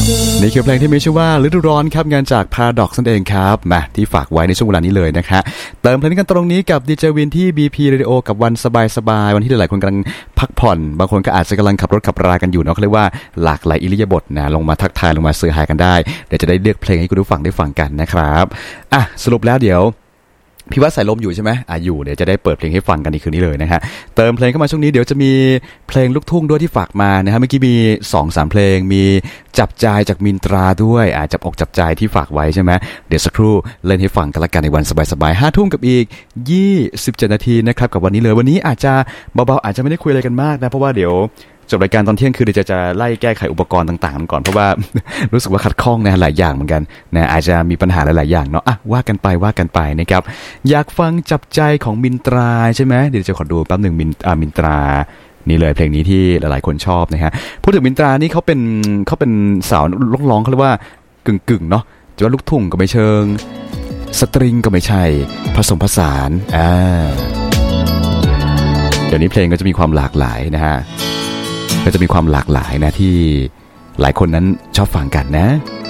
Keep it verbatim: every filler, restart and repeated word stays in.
นี่คือเพลงที่มีชื่อว่าฤดูร้อนครับงานจาก Paradox นั่นเองครับมาที่ฝากไว้ในช่วงเวลานี้เลยนะคะเติมเพลงกันตรงนี้กับดีเจวินที่ บี พี Radio กับวันสบายๆวันที่หลายๆคนกำลังพักผ่อนบางคนก็อาจจะกำลังขับรถขับรากันอยู่เนาะเขาเรียกว่าหลากหลายอิริยาบถนะลงมาทักทายลงมาเซอร์ไฮกันได้เดี๋ยวจะได้เลือกเพลงให้คุณผู้ฟังได้ฟังกันนะครับอ่ะสรุปแล้วเดี๋ยวพี่ว่าใส่ลมอยู่ใช่ไหมอ่ะอยู่เดี๋ยวจะได้เปิดเพลงให้ฟังกันในคืนนี้เลยนะฮะเติมเพลงเข้ามาช่วงนี้เดี๋ยวจะมีเพลงลูกทุ่งด้วยที่ฝากมานะฮะเมื่อกี้มี สองสาม เพลงมีจับใจจากมินตราด้วยอ่ะจับอกจับใจที่ฝากไว้ใช่ไหมเดี๋ยวสักครู่เล่นให้ฟังกันละกันในวันสบายๆห้าทุ่มกับอีกยี่สิบเจ็ดนาทีนะครับกับวันนี้เลยวันนี้อาจจะเบาๆอาจจะไม่ได้คุยอะไรกันมากนะเพราะว่าเดี๋ยวจบรายการตอนเที่ยงคืนเดี๋ยวจะจะไล่แก้ไขอุปกรณ์ต่างๆก่อนเพราะว่า รู้สึกว่าขัดข้องนะหลายอย่างเหมือนกันนะอาจจะมีปัญหาหลายๆอย่างเนาะอ่ะว่ากันไปว่ากันไปนะครับอยากฟังจับใจของมินตราใช่ไหมเดี๋ยวจะขอดูแป๊บหนึ่งมินอ่ามินตรานี่เลยเพลงนี้ที่หลายๆคนชอบนะฮะพูดถึงมินตรานี่เขาเป็นเขาเป็นสาวร้องร้องเขาเรียกว่ากึ่งๆเนาะจะว่าลูกทุ่งก็ไม่เชิงสตริงก็ไม่ใช่ผสมผสานอ่าเดี๋ยวนี้เพลงก็จะมีความหลากหลายนะฮะก็จะมีความหลากหลายนะที่หลายคนนั้นชอบฟังกันนะ